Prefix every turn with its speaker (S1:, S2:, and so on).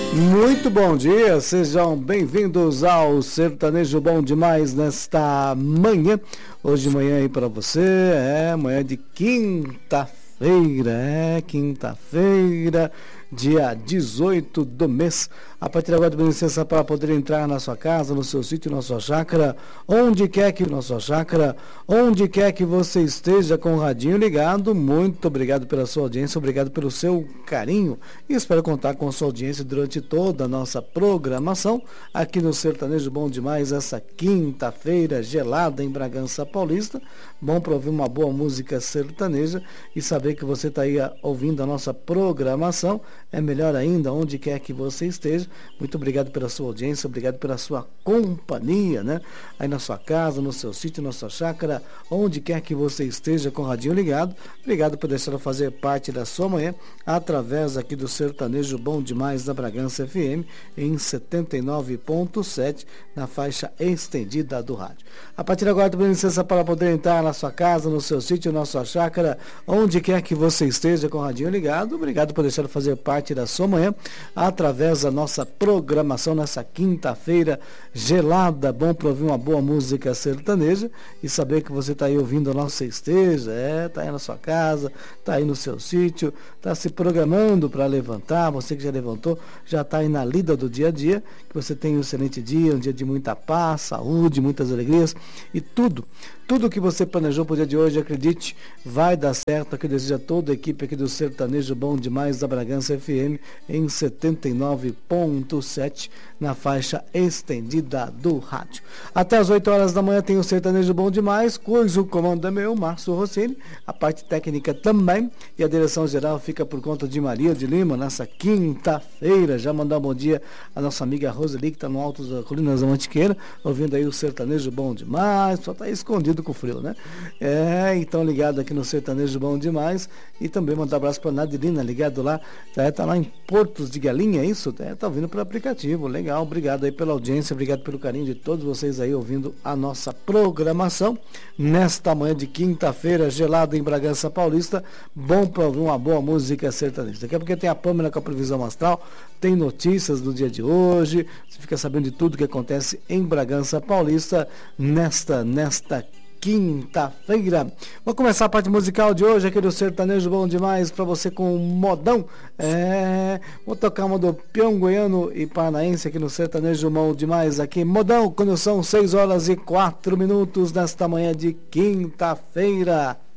S1: Muito bom dia, sejam bem-vindos ao Sertanejo Bom Demais nesta manhã. Hoje de manhã aí para você, manhã de quinta-feira, dia 18 do mês. A partir de agora, de licença para poder entrar na sua casa, no seu sítio, na sua chácara, onde quer que você esteja com o radinho ligado. Muito obrigado pela sua audiência, obrigado pelo seu carinho e espero contar com a sua audiência durante toda a nossa programação aqui no Sertanejo Bom Demais, essa quinta-feira gelada em Bragança Paulista. Bom para ouvir uma boa música sertaneja e saber que você está aí ouvindo a nossa programação. É melhor ainda, onde quer que você esteja. Muito obrigado pela sua audiência, obrigado pela sua companhia, né? Aí na sua casa, no seu sítio, na sua chácara, onde quer que você esteja com o radinho ligado. Obrigado por deixar eu fazer parte da sua manhã, através aqui do Sertanejo Bom Demais da Bragança FM, em 79.7, na faixa estendida do rádio. A partir de agora, tenho licença para poder entrar na sua casa, no seu sítio, na sua chácara, onde quer que você esteja com o radinho ligado. Obrigado por deixar eu fazer parte da sua manhã, através da nossa programação nessa quinta-feira gelada. Bom para ouvir uma boa música sertaneja e saber que você está aí ouvindo a nossa esteja, está aí na sua casa, está aí no seu sítio, está se programando para levantar. Você que já levantou, já está aí na lida do dia a dia. Que você tenha um excelente dia, um dia de muita paz, saúde, muitas alegrias e tudo que você planejou para o dia de hoje, acredite, vai dar certo. Aqui deseja toda a equipe aqui do Sertanejo Bom Demais da Bragança FM em 79.7 na faixa estendida do rádio. Até as 8 horas da manhã tem o Sertanejo Bom Demais, cujo comando é meu, Márcio Rossini, a parte técnica também, e a direção geral fica por conta de Maria de Lima nessa quinta-feira. Já mandar um bom dia à nossa amiga Roseli, que está no alto da Colinas da Mantiqueira, ouvindo aí o Sertanejo Bom Demais. Só está aí escondido com frio, né? Então ligado aqui no Sertanejo Bom Demais. E também mandar um abraço para Nadirina, ligado lá, tá lá em Portos de Galinha, é isso? Tá ouvindo pelo aplicativo, legal, obrigado aí pela audiência, obrigado pelo carinho de todos vocês aí ouvindo a nossa programação nesta manhã de quinta-feira, gelada em Bragança Paulista. Bom para ouvir uma boa música sertaneja. Daqui a pouco tem a Pâmela com a previsão astral, tem notícias do dia de hoje, você fica sabendo de tudo que acontece em Bragança Paulista nesta quinta-feira. Vou começar a parte musical de hoje aqui do Sertanejo Bom Demais para você com um modão. Vou tocar uma do peão goiano e paranaense aqui no Sertanejo Bom Demais aqui. Modão, quando são 6 horas e 4 minutos nesta manhã de quinta-feira.